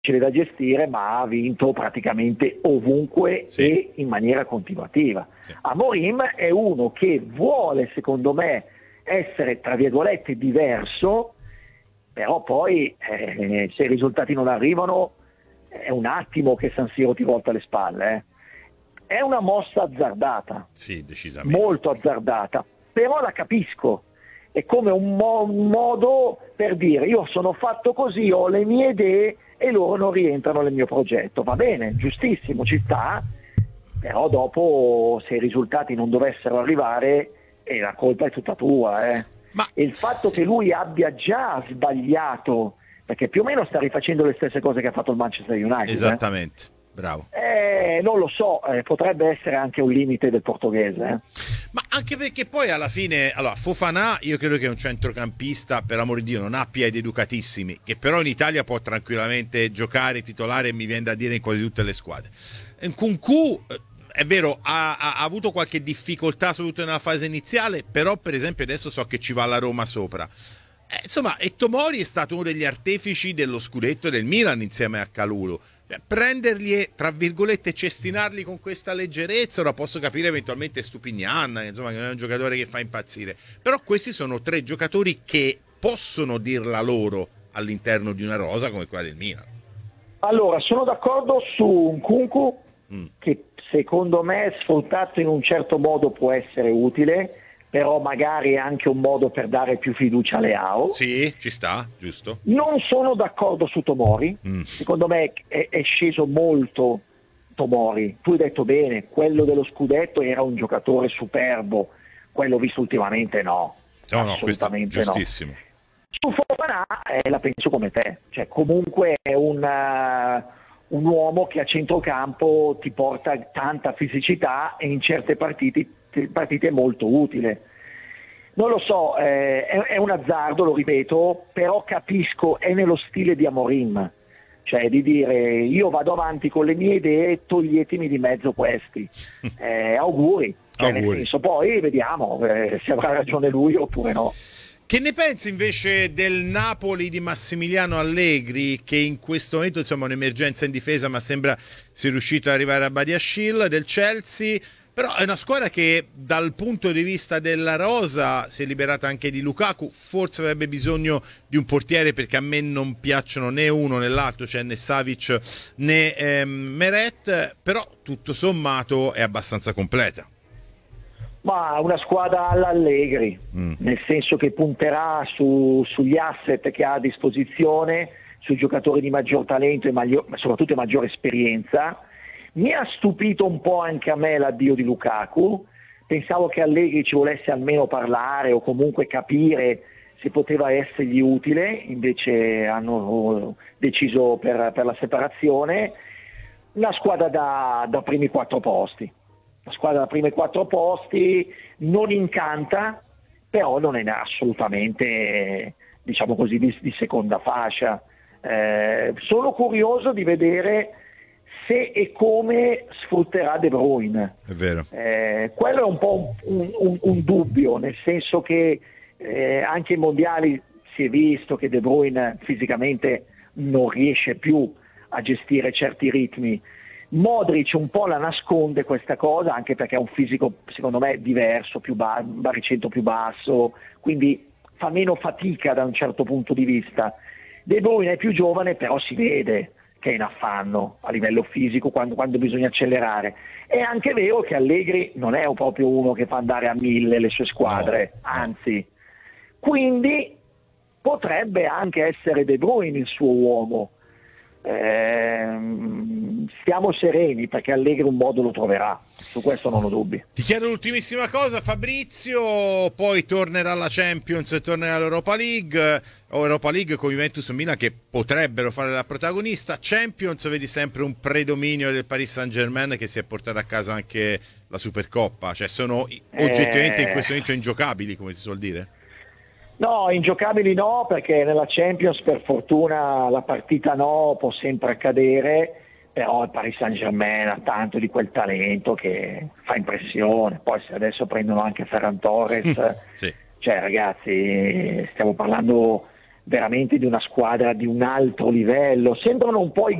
da gestire, ma ha vinto praticamente ovunque e in maniera continuativa. Amorim è uno che vuole, secondo me, essere tra virgolette diverso, però poi se i risultati non arrivano è un attimo che San Siro ti volta le spalle. È una mossa azzardata, sì, decisamente, molto azzardata, però la capisco. È come un modo per dire: io sono fatto così, ho le mie idee e loro non rientrano nel mio progetto. Va bene, giustissimo, ci sta, però dopo, se i risultati non dovessero arrivare, la colpa è tutta tua. Ma E il fatto che lui abbia già sbagliato, perché più o meno sta rifacendo le stesse cose che ha fatto il Manchester United. Esattamente, bravo. Non lo so, potrebbe essere anche un limite del portoghese. Ma anche perché poi alla fine, allora, Fofana io credo che è un centrocampista, per amor di Dio, non ha piedi educatissimi, che però in Italia può tranquillamente giocare titolare, e mi viene da dire in quasi tutte le squadre. Nkunku, è vero, ha avuto qualche difficoltà soprattutto nella fase iniziale, però per esempio adesso so che ci va la Roma sopra. Insomma, e Tomori è stato uno degli artefici dello scudetto del Milan insieme a Kalulu. Prenderli e, tra virgolette, cestinarli con questa leggerezza, ora posso capire eventualmente Stupignan, insomma, che non è un giocatore che fa impazzire, però questi sono tre giocatori che possono dirla loro all'interno di una rosa come quella del Milan. Allora, sono d'accordo su Nkunku, che secondo me sfruttato in un certo modo può essere utile, però magari è anche un modo per dare più fiducia a Leao. Sì, ci sta, giusto. Non sono d'accordo su Tomori, secondo me è sceso molto Tomori. Tu hai detto bene, quello dello scudetto era un giocatore superbo, quello visto ultimamente no, assolutamente no. Giustissimo. Su Fofana la penso come te, cioè comunque è un uomo che a centrocampo ti porta tanta fisicità e in certe partite è molto utile. Non lo so, è un azzardo, lo ripeto, però capisco, è nello stile di Amorim, cioè di dire: io vado avanti con le mie idee, toglietemi di mezzo questi. Auguri. Nel senso, poi vediamo se avrà ragione lui oppure no. Che ne pensi invece del Napoli di Massimiliano Allegri, che in questo momento insomma è un'emergenza in difesa, ma sembra sia riuscito ad arrivare a Badiashile, del Chelsea? Però è una squadra che dal punto di vista della rosa si è liberata anche di Lukaku, forse avrebbe bisogno di un portiere, perché a me non piacciono né uno né l'altro, cioè né Savic né Meret, però tutto sommato è abbastanza completa. Ma una squadra all'Allegri, nel senso che punterà sugli asset che ha a disposizione, sui giocatori di maggior talento e soprattutto maggiore esperienza. Mi ha stupito un po' anche a me l'addio di Lukaku, pensavo che Allegri ci volesse almeno parlare o comunque capire se poteva essergli utile, invece hanno deciso per la separazione. Una squadra da primi 4 posti. La squadra da primi 4 posti non incanta, però non è assolutamente, diciamo così, di seconda fascia. Sono curioso di vedere se e come sfrutterà De Bruyne. È vero. Quello è un po' un dubbio, nel senso che anche ai mondiali si è visto che De Bruyne fisicamente non riesce più a gestire certi ritmi. Modric un po' la nasconde questa cosa, anche perché ha un fisico secondo me diverso, più baricentro, più basso, quindi fa meno fatica da un certo punto di vista. De Bruyne è più giovane, però si vede che è in affanno a livello fisico quando bisogna accelerare. È anche vero che Allegri non è proprio uno che fa andare a 1000 le sue squadre, anzi. Quindi potrebbe anche essere De Bruyne il suo uomo. Stiamo sereni, perché Allegri un modo lo troverà, su questo non ho dubbi. Ti chiedo l'ultimissima cosa, Fabrizio, poi tornerà alla Champions e tornerà all'Europa League, o Europa League con Juventus e Milan che potrebbero fare la protagonista. Champions vedi sempre un predominio del Paris Saint-Germain, che si è portato a casa anche la Supercoppa, cioè sono oggettivamente in questo momento ingiocabili, come si suol dire. No, ingiocabili no, perché nella Champions per fortuna la partita no, può sempre accadere, però il Paris Saint-Germain ha tanto di quel talento che fa impressione. Poi se adesso prendono anche Ferran Torres, sì. Cioè ragazzi, stiamo parlando veramente di una squadra di un altro livello, sembrano un po' i